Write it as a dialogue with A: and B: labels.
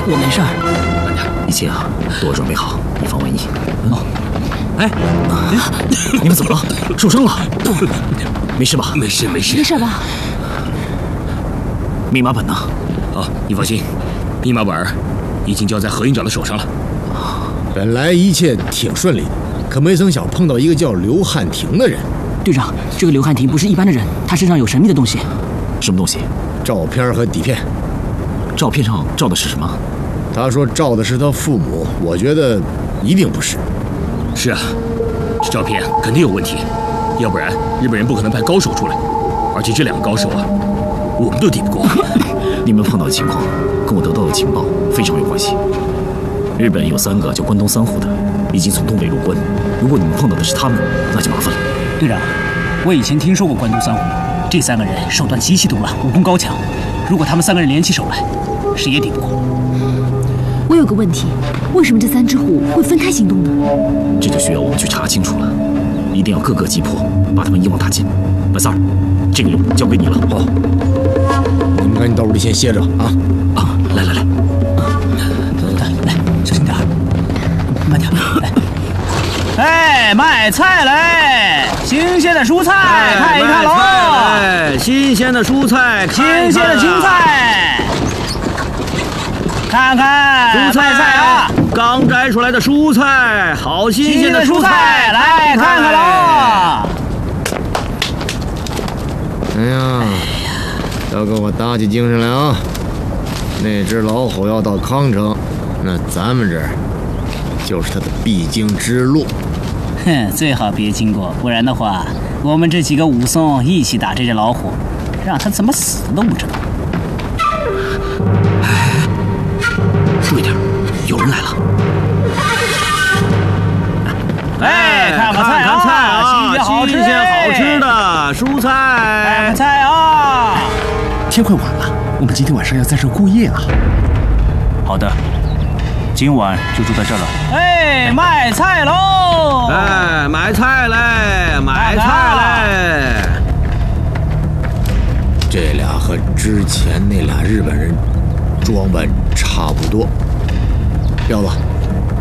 A: 我没事儿。
B: 慢点，一切啊都准备好，以防万一。
A: 哦，
B: 哎，你们怎么了？受伤了？没事吧？
C: 没事。
D: 没事吧？
B: 密码本呢？
C: 你放心，密码本已经交在何营长的手上了。
E: 本来一切挺顺利的，可没曾想碰到一个叫刘汉廷的人。
A: 队长，这个刘汉廷不是一般的人，他身上有神秘的东西。
B: 什么东西？
E: 照片和底片。
B: 照片上照的是什么？
E: 他说照的是他父母，我觉得一定不是。
C: 是啊，这照片肯定有问题，要不然日本人不可能派高手出来，而且这2个高手啊，我们都抵不过。
B: 你们碰到的情况跟我得到的情报非常有关系。日本有3个叫关东三虎的，已经从东北入关。如果你们碰到的是他们，那就麻烦了。
A: 队长，我以前听说过关东三虎，这3个人手段极其毒辣，武功高强。如果他们3个人联起手来，谁也抵不过。
D: 我有个问题，为什么这3只虎会分开行动呢？
B: 这就需要我们去查清楚了，一定要各个击破，把他们一网打尽。白三儿，这个交给你了。
E: 好，你们赶紧到屋里先歇着啊！
B: 来，
A: 来，小心点，慢点，来。哎，卖菜嘞！新鲜的蔬菜，看一看喽！
F: 新鲜的蔬菜，
A: 新鲜的青菜，看看
F: 蔬菜
A: 啊！
F: 刚摘出来的蔬菜，好新鲜的蔬菜，
A: 来看看喽！
E: 哎呀，都给我打起精神来啊！那只老虎要到康城，那咱们这儿就是它的必经之路。
A: 哼，最好别经过，不然的话，我们这几个武松一起打这只老虎，让他怎么死都不知道。
B: 注意点，有人来了。
A: 哎，看看菜啊，
F: 新鲜好吃的蔬菜，
A: 看看菜啊！
G: 天快晚了，我们今天晚上要在这儿过夜了。
H: 好的，今晚就住在这儿了。
A: 哎，卖菜喽！
F: 哎，买菜嘞，买菜嘞！
E: 这俩和之前那俩日本人装扮差不多。彪子，